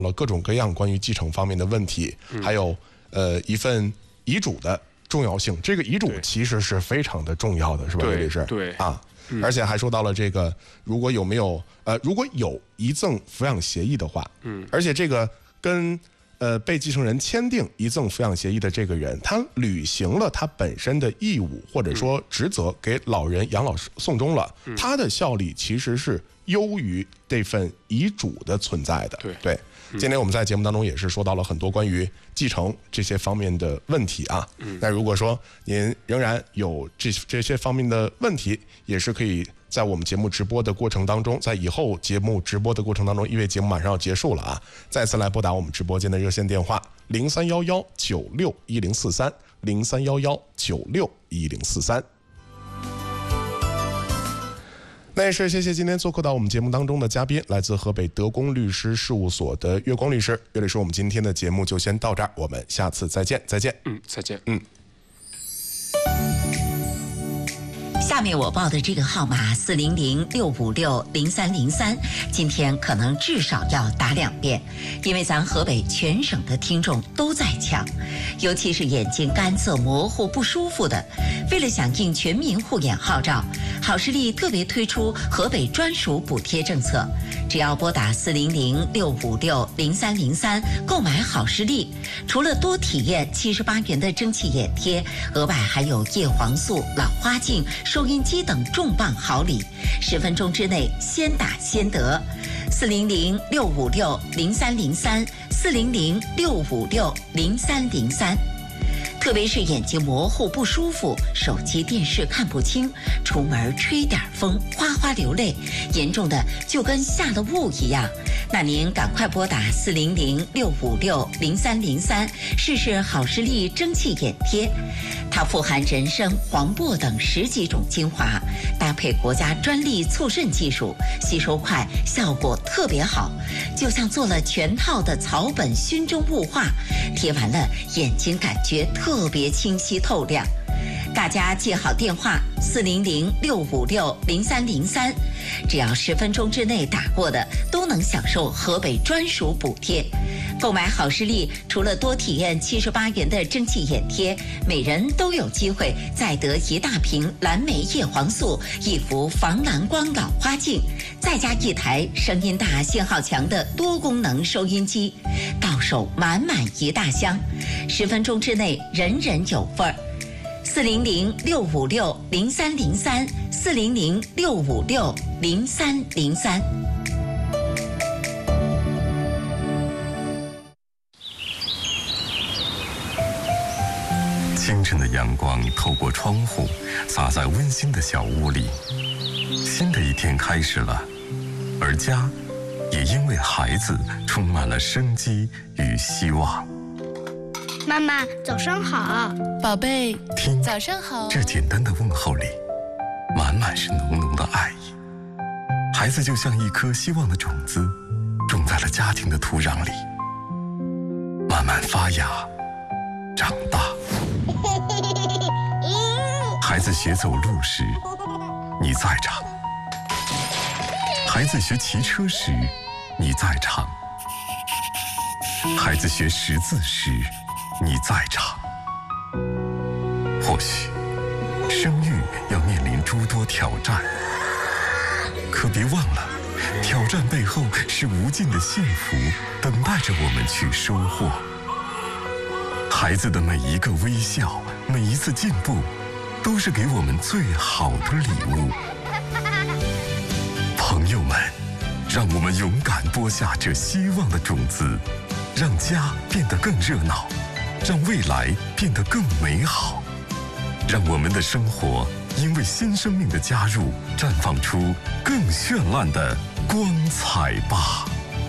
了各种各样关于继承方面的问题，还有一份遗嘱的重要性。这个遗嘱其实是非常的重要的，是吧，刘律师？ 对啊，而且还说到了这个，如果有遗赠抚养协议的话，而且这个跟被继承人签订遗赠抚养协议的这个人，他履行了他本身的义务或者说职责，给老人养老送终了，他的效力其实是优于这份遗嘱的存在的。对，今天我们在节目当中也是说到了很多关于继承这些方面的问题啊。那如果说您仍然有这些方面的问题，也是可以在我们节目直播的过程当中，在以后节目直播的过程当中，因为节目马上要结束了啊，再次来拨打我们直播间的热线电话0311961043，0311961043。那也是谢谢今天做客到我们节目当中的嘉宾，来自河北德公律师事务所的岳光律师。岳律师，我们今天的节目就先到这儿，我们下次再见。再见。 再见。 下面我报的这个号码400-656-0303，今天可能至少要打2遍，因为咱河北全省的听众都在抢，尤其是眼睛干涩模糊不舒服的。为了响应全民护眼号召，好视力特别推出河北专属补贴政策，只要拨打400-656-0303购买好视力，除了多体验78元的蒸汽眼贴，额外还有叶黄素、老花镜、收音机等重磅好礼，10分钟之内先打先得。400-656-0303，400-656-0303。特别是眼睛模糊不舒服，手机电视看不清，出门吹点风哗哗流泪，严重的就跟下了雾一样，那您赶快拨打400-656-0303试试好视力蒸汽眼贴。它富含人参、黄柏等10几种精华，搭配国家专利促渗技术，吸收快，效果特别好，就像做了全套的草本熏蒸雾化，贴完了眼睛感觉特别清晰透亮。大家记好电话400-656-0303，只要10分钟之内打过的都能享受河北专属补贴。购买好视力，除了多体验78元的蒸汽眼贴，每人都有机会再得1大瓶蓝莓叶黄素、1幅防蓝光老花镜，再加1台声音大、信号强的多功能收音机，到手满满1大箱，10分钟之内人人有份儿。400-656-0303，400-656-0303。 清晨的阳光透过窗户，洒在温馨的小屋里。新的一天开始了，而家也因为孩子充满了生机与希望。 妈妈，早上好， 宝贝。 听， 早上好。 这简单的问候里，满满是浓浓的爱意。孩子就像一颗希望的种子，种在了家庭的土壤里，慢慢发芽，长大。孩子学走路时，你在场；孩子学骑车时，你在场；孩子学识字时，你在场。或许生育要面临诸多挑战，可别忘了，挑战背后是无尽的幸福等待着我们去收获。孩子的每一个微笑，每一次进步，都是给我们最好的礼物。朋友们，让我们勇敢播下这希望的种子，让家变得更热闹，让未来变得更美好，让我们的生活因为新生命的加入，绽放出更绚烂的光彩吧。